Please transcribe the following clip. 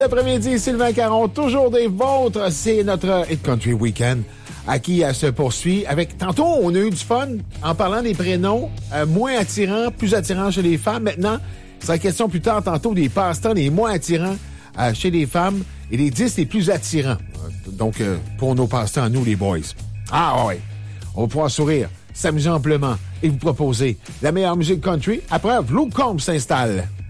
L'après-midi, Sylvain Caron, toujours des vôtres. C'est notre Hit Country Weekend qui se poursuit avec... Tantôt, on a eu du fun en parlant des prénoms moins attirants, plus attirants chez les femmes. Maintenant, c'est la question plus tard, tantôt, des passe-temps les moins attirants chez les femmes et les 10 les plus attirants. Donc, pour nos passe-temps, nous, les boys. Ah ouais, on va pouvoir sourire, s'amuser amplement et vous proposer la meilleure musique country. Après, Luke Combs s'installe.